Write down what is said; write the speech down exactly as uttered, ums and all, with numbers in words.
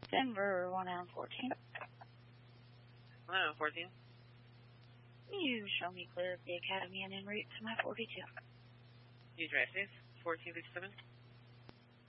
Denver, one Island fourteen. one Island fourteen. You show me clear of the Academy and en route to my forty-two. You drive safe, fourteen fifty-seven.